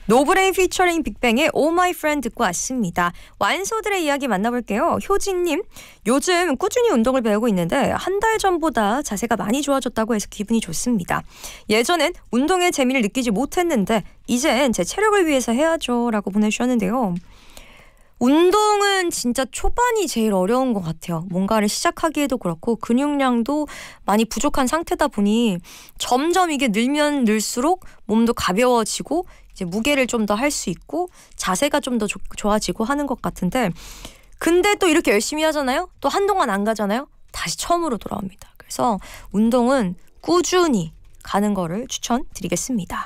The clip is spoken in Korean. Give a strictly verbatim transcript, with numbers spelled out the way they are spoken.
노브레인 피처링 빅뱅의 Oh My Friend 듣고 왔습니다. 완소들의 이야기 만나볼게요. 효진님, 요즘 꾸준히 운동을 배우고 있는데 한 달 전보다 자세가 많이 좋아졌다고 해서 기분이 좋습니다. 예전엔 운동의 재미를 느끼지 못했는데 이젠 제 체력을 위해서 해야죠 라고 보내주셨는데요. 운동은 진짜 초반이 제일 어려운 것 같아요. 뭔가를 시작하기에도 그렇고 근육량도 많이 부족한 상태다 보니 점점 이게 늘면 늘수록 몸도 가벼워지고 이제 무게를 좀 더 할 수 있고 자세가 좀 더 좋아지고 하는 것 같은데, 근데 또 이렇게 열심히 하잖아요? 또 한동안 안 가잖아요? 다시 처음으로 돌아옵니다. 그래서 운동은 꾸준히 가는 거를 추천드리겠습니다.